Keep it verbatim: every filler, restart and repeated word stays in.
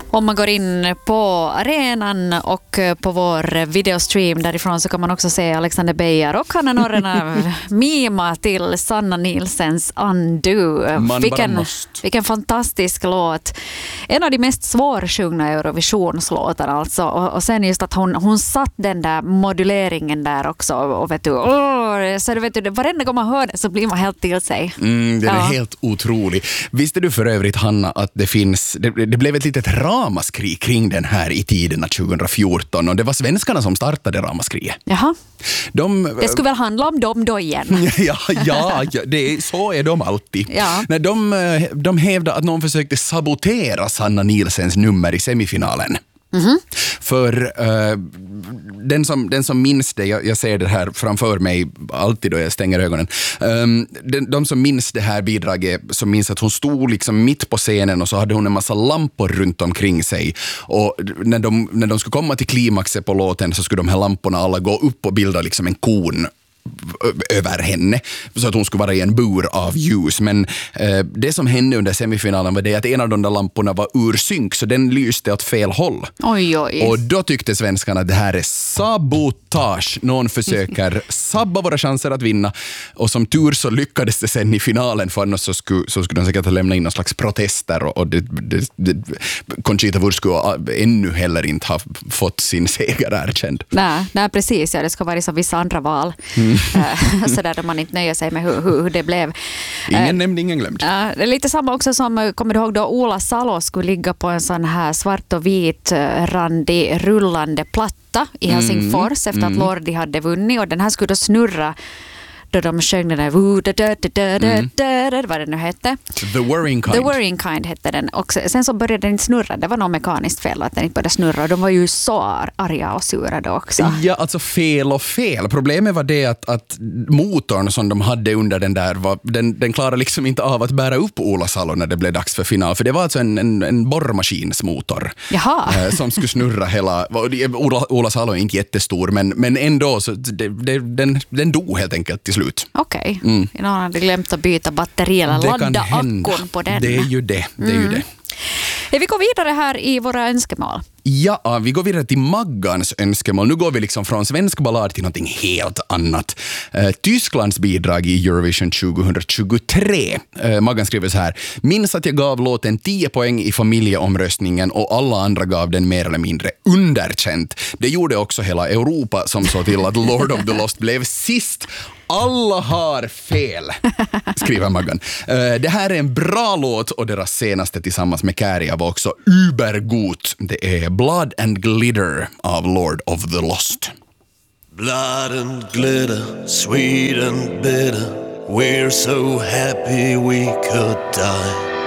Om man går in på arenan och på vår videostream därifrån så kan man också se Alexander Beijer och Hanna Norrena mima till Sanna Nilsens Undo. Vilken, vilken fantastisk låt. En av de mest svårsjungna Eurovisionslåtarna alltså. Och, och sen just att hon, hon satt den där moduleringen där också. Och vet du, åh, så vet du, varenda gång man hör det så blir man helt till sig. Mm, den är ja. helt otrolig. Visste du för övrigt, Hanna, att det finns, det, det blev ett litet ramaskri kring den här i tiderna tjugo fjorton och det var svenskarna som startade ramaskriet. Jaha. De, det skulle väl handla om dem då igen? ja, ja, ja det är, så är de alltid. Ja. När de, de hävdade att någon försökte sabotera Sanna Nilsens nummer i semifinalen. Mm-hmm. För uh, den, som, den som minns det, jag, jag ser det här framför mig alltid då jag stänger ögonen, um, den, de som minns det här bidraget, som minns att hon stod liksom mitt på scenen och så hade hon en massa lampor runt omkring sig och när de, när de skulle komma till klimaxet på låten så skulle de här lamporna alla gå upp och bilda liksom en kon över henne så att hon skulle vara i en bur av ljus, men eh, det som hände under semifinalen var det att en av de där lamporna var ur synk så den lyste åt fel håll. Oj, oj. Och då tyckte svenskarna att det här är sabotage. Någon försöker sabba våra chanser att vinna och som tur så lyckades det sen i finalen, för annars så skulle, så skulle de säkert lämna in någon slags protester och, och det, det, det, Conchita Wurst skulle ännu heller inte ha fått sin seger erkänd. Nej, nej precis, ja, det ska vara som vissa andra val. Mm. så där man inte nöjer sig med hur, hur, hur det blev. Ingen uh, nämnd, ingen glömd. Uh, det är lite samma också som, kommer du ihåg då Ola Salo skulle ligga på en sån här svart och vit randig rullande platta i Helsingfors mm. efter att mm. Lordi hade vunnit och den här skulle då snurra då de sjöng den där mm. vad det nu hette. The Worrying Kind. The Worrying Kind hette den. Och sen så började den inte snurra. Det var något mekaniskt fel att den inte började snurra. Och de var ju så arga och sura då också. Ja, alltså fel och fel. Problemet var det att, att motorn som de hade under den där, var, den, den klarade liksom inte av att bära upp Ola Salo när det blev dags för final. För det var alltså en, en, en borrmaskinsmotor eh, som skulle snurra hela... Ola, Ola Salo är inte jättestor, men, men ändå så det, det, den, den dog helt enkelt till slut. Okej. Okay. Mm. Någon hade glömt att byta batteri eller det ladda akkun på den. Det är ju det. det, är mm. ju det. Vi går vidare här i våra önskemål. Ja, vi går vidare till Maggans önskemål. Nu går vi liksom från svensk ballad till någonting helt annat. Eh, Tysklands bidrag i Eurovision tjugohundratjugotre. Eh, Maggan skriver så här: minns att jag gav låten tio poäng i familjeomröstningen och alla andra gav den mer eller mindre underkänt. Det gjorde också hela Europa som så till att Lord of the Lost blev sist. Alla har fel, skriver Maggan. Uh, det här är en bra låt och deras senaste tillsammans med Käärijä var också übergut. Det är Blood and Glitter av Lord of the Lost. Blood and glitter, sweet and bitter, we're so happy we could die.